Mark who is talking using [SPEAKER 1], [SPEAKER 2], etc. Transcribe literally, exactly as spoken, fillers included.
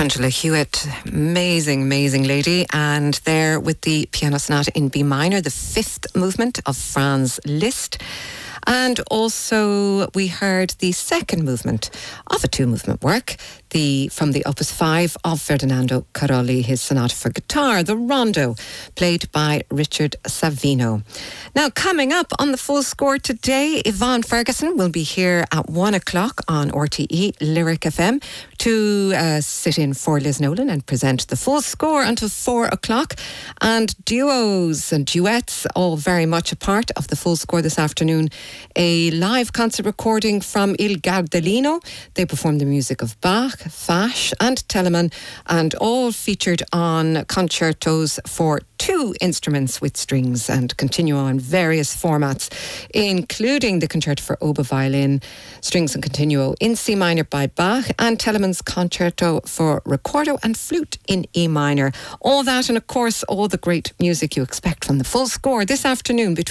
[SPEAKER 1] Angela Hewitt, amazing, amazing lady. And there with the Piano Sonata in B minor, the fifth movement of Franz Liszt. And also we heard the second movement of a two-movement work, the from the Opus five of Ferdinando Carolli, his sonata for guitar, the Rondo, played by Richard Savino. Now, coming up on the Full Score today, Yvonne Ferguson will be here at one o'clock on R T E Lyric F M to uh, sit in for Liz Nolan and present the Full Score until four o'clock. And duos and duets, all very much a part of the Full Score this afternoon. A live concert recording from Il Gardelino. They performed the music of Bach, Fasch and Telemann, and all featured on concertos for two instruments with strings and continuo in various formats, including the Concerto for Oboe Violin, Strings and Continuo in C minor by Bach, and Telemann's Concerto for Recordo and Flute in E minor. All that, and of course all the great music you expect from the Full Score this afternoon between